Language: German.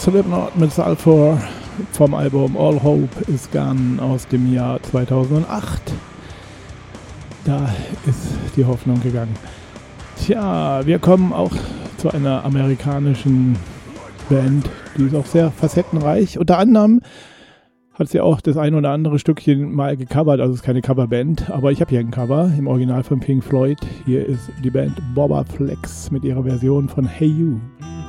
Slipknot mit Sulfur vom Album All Hope Is Gone aus dem Jahr 2008. Da ist die Hoffnung gegangen. Tja, wir kommen auch zu einer amerikanischen Band, die ist auch sehr facettenreich. Unter anderem hat sie auch das ein oder andere Stückchen mal gecovert, also es ist keine Coverband, aber ich habe hier ein Cover im Original von Pink Floyd. Hier ist die Band Bobba Flex mit ihrer Version von Hey You.